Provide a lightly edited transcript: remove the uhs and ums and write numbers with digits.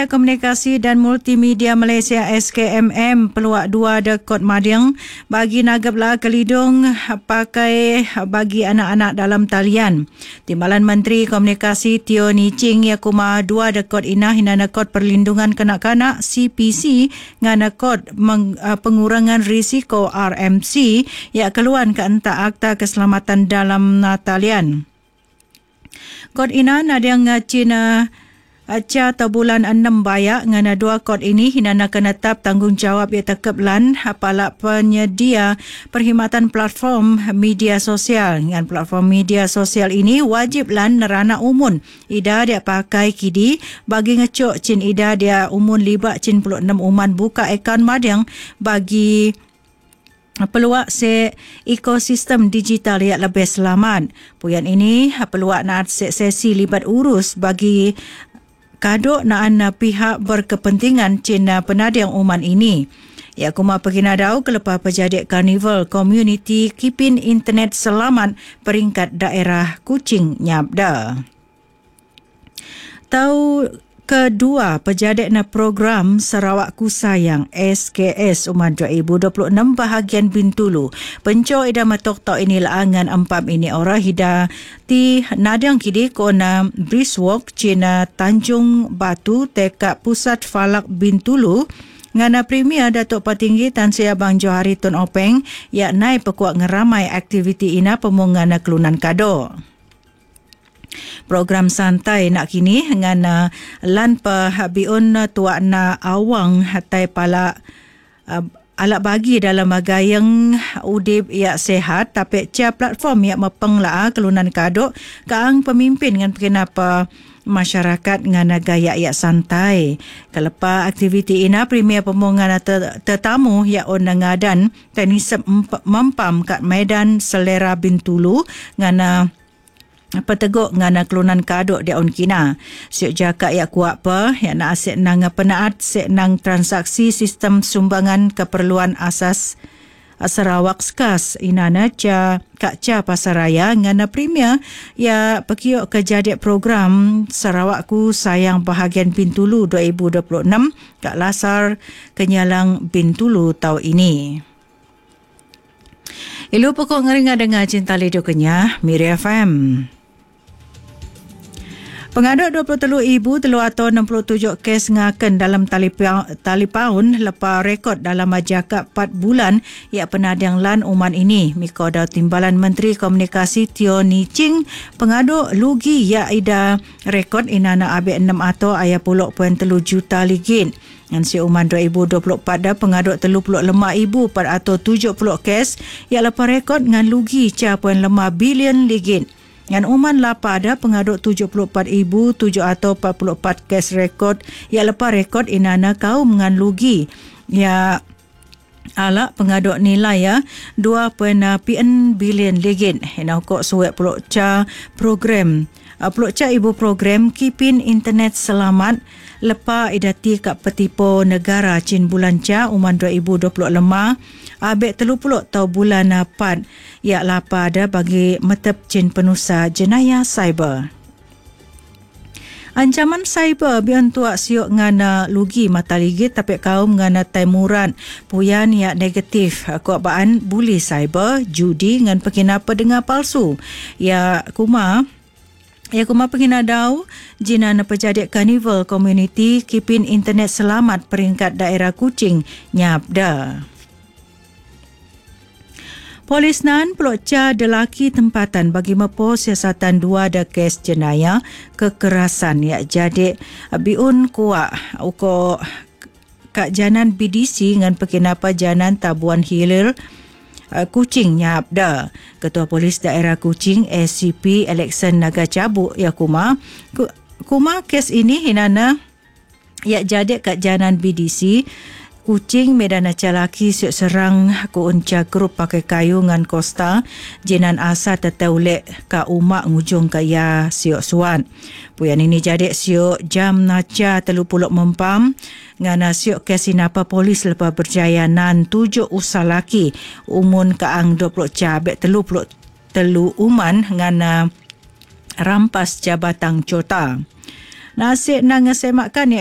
Suruhanjaya Komunikasi dan Multimedia Malaysia SKMM peluak 2 dekod Madiang bagi nagaplah kelidung pakai bagi anak-anak dalam talian. Timbalan Menteri Komunikasi Teo Ni Ching yakuma 2 dekod ina hinana kod perlindungan kanak-kanak CPC ngana kod pengurangan risiko RMC yang keluar ke entah Akta Keselamatan dalam talian. Kod ina nadiang Cina Aca atau bulan 6 bayak ngana 2 kod ini hinana kenetap tanggungjawab ia tekeblan apalak penyedia perkhidmatan platform media sosial. Dengan platform media sosial ini wajib lan nerana umun ida dia pakai kidi bagi ngecuk cin ida dia umun libat cin 46 uman buka akaun Madiang bagi peluak ekosistem digital yang lebih selamat. Puyan ini peluak nak sesi libat urus bagi kadok naan pihak berkepentingan Cina penadiang uman ini. Ya kuma peginadau kelepah pejadik Carnival Community Kipin Internet Selamat peringkat daerah Kuching Nyabda. Tahu kedua pejadik na program Sarawak Ku Sayang SKS Umar 2026 bahagian Bintulu. Penco ida matok tau ini laangan empam ini orang hida ti nadiang kidi kona Briswalk Cina Tanjung Batu tekak pusat Falak Bintulu. Ngana Premier Datuk Patinggi Tan Sri Abang Johari Tun Openg yak naik pekuat ngeramai aktiviti ina pemungana kelunan kado. Program santai nak kini dengan lan pahabiun tuak na awang hatai pala alak bagi dalam gayeng udip yang sehat tapi cia platform yang mepengla kelunan kadok kaang pemimpin dengan kenapa masyarakat ngana gaya yang santai. Kelepa aktiviti ina premier pemongan tetamu yang onangadan tenis mempam kat medan Selera Bintulu ngana peteguk ngana kelunan kadok dia on kina. Siuk jakak yak kuat apa yang nak asyik nang penaat sik nang transaksi sistem sumbangan keperluan asas Sarawak SKAS inana Kak Cha Pasaraya ngana premier ya pekiok kejadian program Sarawak Ku Sayang bahagian Bintulu 2026 Kak Lasar Kenyalang Bintulu tahun ini. Ilu pokok ngeringa dengar Cinta Lidu Kenyah Miri FM. Pengaduk 23,367 kes ngaken dalam talipaun lepas rekod dalam majakak 4 bulan ia penadiang lan uman ini. Mikoda Timbalan Menteri Komunikasi Teo Ni Ching pengaduk lugi ia ida rekod inana abek 6 atau ayah 10.3 juta ligit. Dan si uman 2024 dah pengaduk 35,470 kes ia lepas rekod dengan lugi 1.5 bilion ligit. Dengan uman lapa ada pengaduk 74,744 kes rekod yang lepas rekod inana kaum dengan lugi ya alak pengaduk nilai ya 2.9 bilion ligit. Ina kok suwek peluk ca program peluk ca ibu program Kipin Internet Selamat lepas idati kat petipo negara Cin bulan ca uman 2025 abek 30 tahun bulan 4 ia lapa ada bagi metep Cin penusa jenayah cyber. Ancaman cyber bian tuak siok ngana lugi mata ligit tapi kaum ngana taimuran puyan yang negatif kuabaan buli cyber judi ngan pekinapa dengar palsu ya kuma penginadau jinan pejadik Carnival Community Kipin Internet Selamat peringkat daerah Kuching Nyabda. Polis nan peluk ca delaki tempatan bagi mepo siasatan 2 ada kes jenayah kekerasan yang jadi biun kuak uko kak janan BDC dengan pekinapa janan Tabuan Hilir Kuching Nyabda. Ketua Polis Daerah Kuching SCP Alexan Naga Cabuk yakuma kes ini hinana ya jadi kak janan BDC Kuching medan acalaki siuk serang ku unca grup pakai kayu ngan kosta jenan asa tetewlek ka umak ngujung kaya siuk suan. Puyan ini jadi siuk jam naca 30 mempam ngana siuk kesinapa polis lepas berjaya nan 7 usalaki umun kaang 20 cabek 30 uman ngana rampas jabatan cota. Nasib nang ngesemakan